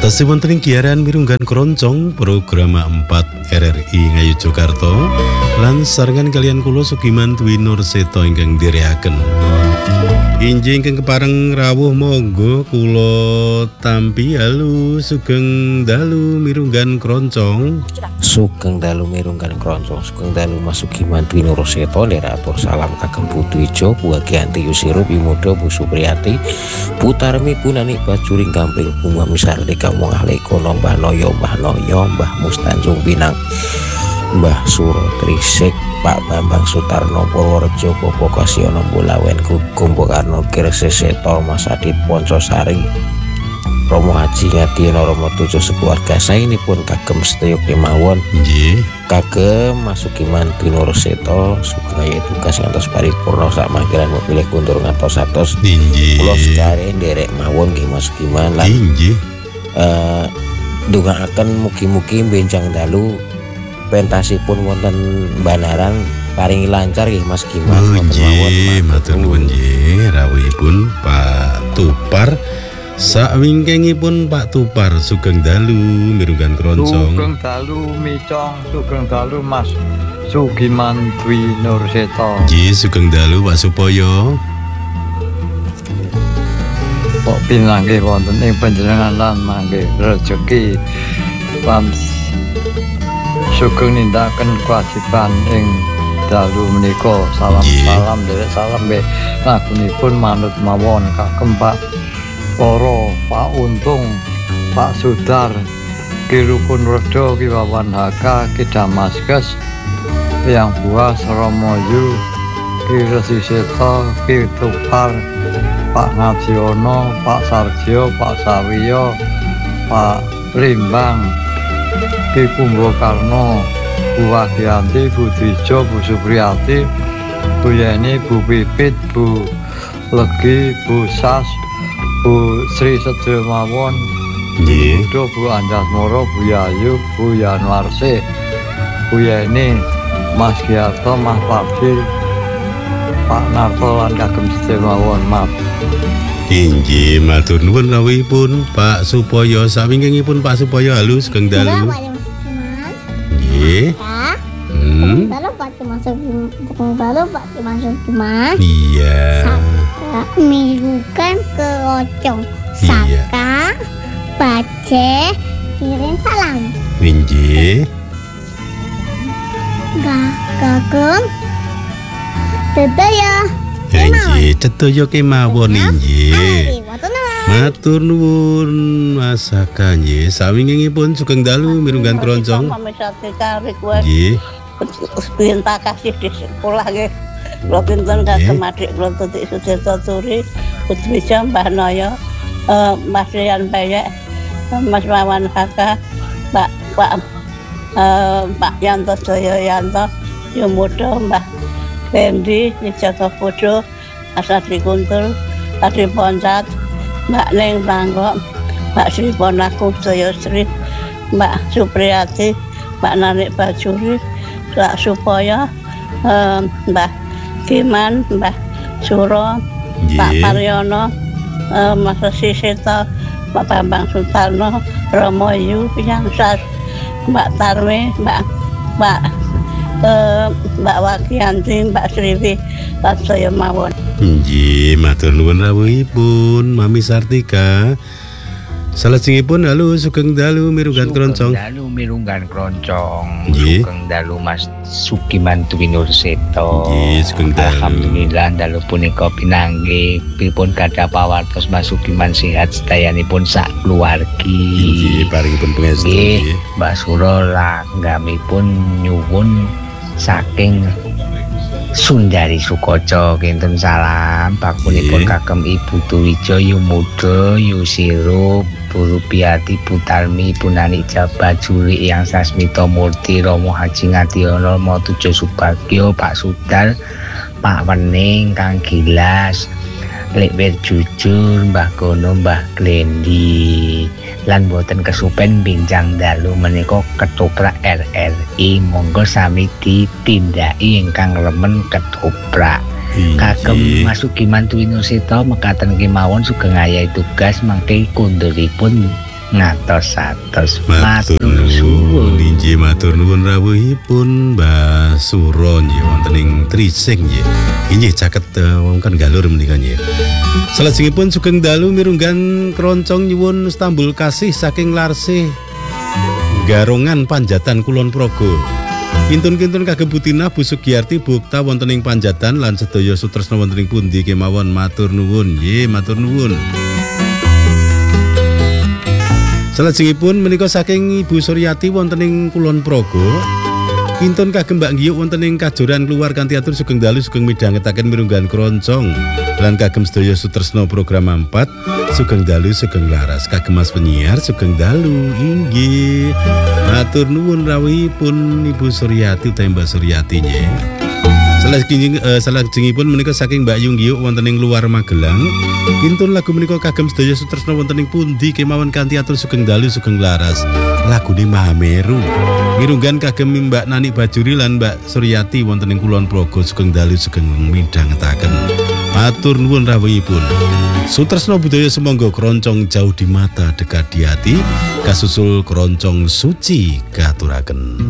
Tasih wonten ing giaran mirunggan keroncong program 4 RRI Ngayogyakarta lan sarengan kalian kula Sugiman Dwi Nurseto ingkang ndherekaken. Injing ingkang kepareng rawuh monggo kula tampi halu sugeng dalu mirunggan keroncong. Sugeng dalu mirunggan keroncong, sugeng dalu Mas Sugiman Dwi Nurseto ndherekaken salam kagem Putu Ijo, Bu Agianti Yusirup, Imodo, Bu Supriyati, Bu Tarmi, Bu Nani Bajuring Gamping, Bu Mami Sartika Mungah Lekono, Mbah Noyo, Mbah Mustanjung Pinang, Mbah Suro Trisik, Pak Bambang Sutarno Purworejo, Bobo Kasiono Bulawen, Gumbo Karno Kirseseto, Mas Adit Poncosari, Romo Haji Ngadiono, Romo Tujuh sekeluarga saya ini pun kagem sedaya kemawon. Kagem Mas Sugiman Dwi Nurseto sugeng aya tugas ngantos paripurna sak mangkiran pilih kuntur ngantos satos. Kula sekare nderek mawon nggih Mas Sugiman lan ndongaaken mugi-mugi benjang dalu pentasipun wonten Banaran paringi lancar nggih Mas Sugiman. Nggih, matur nuwun nggih rawuhipun Pak Tupar. Sawingkengipun Pak Tupar sugeng dalu mirunggan keroncong. Sugeng dalu micong, sugeng dalu Mas Sugiman Dwi Nurseto. Nggih, sugeng dalu Pak Supoyo. Kok pinanggih wonten ing panjenengan lan mangke rejeki lan sugeng nindakaken kewajiban ing dalu menika. Salam derek salam be lagunipun manut mawon kagem Pak Loro, Pak Untung, Pak Sudar, Ki Rukun Redo, Ki Wawan Haka, Ki Damaskus, Yang Buas, Romoyu, Ki Resi Seto, Ki Tupar, Pak Ngadiono, Pak Sarjo, Pak Sawiyo, Pak Rimbang, Ki Kumbo Karno, Bu Agianti, Bu Dijo, Bu Supriyati, Bu Yeni, Bu Pipit, Bu Legi, Bu Sas, Bu Sri Sedyo Mawon, Bu Udo, Bu Anjasmoro, Bu Yayu, Bu Yanwarsi, Bu Yeni, Mas Giarto, Mas Fabri, Pak Narto lan kagem Sedyo Mawon. Maaf. Inggih, matur nuwun rawuhipun Pak Supoyo. Sawingkengipun Pak Supoyo halu sugeng dalu. Nggih. Baru Pak Sugiman. Iya. Saka mirunggan keroncong. Saka bace kirim salam. Nggih. Kagem sedaya. Nggih, sedaya kemawon nggih. Matur nuwun Mas Saka nggih. Sawingkengipun sugeng dalu mirunggan keroncong. Nggih. Pinta kasih di sekolah nggih. Kula pinten kagem adik kula Tutik Sudirto Turi, Putri Jam, Mbah Noyo, Mas Rian Bayek, Mas Wawan Haka, Pak Yanto Joyo Yanto, Yomodo, Mbah Bendi, Nijoto Podo, Mas Adri Kuntul, Adri Poncat, Mbak Neng Tanggok, Mbak Sri Ponaku Joyo Sri, Mbak Supriyati, Mbak Nanik Bajuri, Mbak Supoyo, Mbah Giman, Mbah Suro, Pak Paryono, Mas Resi Seto, Pak Bambang Sutarno, Romo Yu, Yang Sas, Mbak Tarmi, Mbak Wagianti, Mbak Sriwi, Pak Soyo Mawon. Nggih, matur nuwun rawuhipun Mami Sartika. Salajengipun halu sugeng dalu mirunggan keroncong. Dalu mirunggan keroncong. Nggih. Sugeng dalu Mas Sugiman Dwi Nurseto. Nggih, sugeng dalu. Alhamdulillah dalu punika pinanggih pripun kathah pawartos Mas Sugiman sehat sedayanipun sak keluargi. Nggih, paringipun pangestu nggih. Mbak Suro langgamipun nyuwun saking Sundari Sukoco kinten salam pakunipun kagem Ibu Tuwijo, Yumudo, Yusirup, Bu Rupiati, Bu Tarmi, Bu Nani Bajuri, Yang Sasmito Murti, Romo Haji Ngadiono, Romo Tujo Subagio, Pak Sudar, Pak Wening, Kang Gilas, Lek Jujur, Mbah Gono, Mbah Glendi, lan boten kesupen bincang dalu menika ketoprak RRI, monggo sami ditindaki ingkang remen ketoprak. Kagem Mas Sugiman Dwi Nurseto mekaten kemawon sugeng ayahi tugas mangke kunduripun ngatos-atos Matur nuwun, inggih matur nuwun rawuhipun Mbah Suro nggih wonten ing Trising nggih. Inggih caket wongkon galur menika nggih. Salajengipun sugeng dalu mirunggan keroncong nyuwun stambul kasih saking Larsih Garongan Panjatan Kulon Progo. Kintun-kintun kagem Butina Bu Sugiyarti bukta wonten ing Panjatan lan sedaya sutresna wonten ing pundi kemawon matur nuwun nggih matur nuwun. Salajengipun menika saking Ibu Suryati wonten ing Kulon Progo. Kintun kagem Mbak Giyuk wonten ing Kajoran keluar kanthi atur sugeng dalu sugeng midhangetaken mirunggan keroncong lan kagem sedaya sutresna program 4 sugeng dalu sugeng laras kagem Mas penyiar sugeng dalu inggih. Matur nuwun rawuhipun Ibu Suryati utawi Mbak Suryati nggih. Salajengipun menika saking Mbak Yung Giyuk wonten ing luar Magelang. Kintun lagu menika kagem sedaya sutresna wonten ing pundi kemawon kanthi atur sugeng dalu sugeng laras lagune Mahameru. Mirunggan kagem Mbak Nani Bajuri lan Mbak Suryati wonten ing Kulon Progo sugeng dalu sugeng midhangetaken. Matur nuwun rawuhipun. Sutresna budaya semonggo keroncong jauh di mata dekat di hati kasusul keroncong suci katuraken.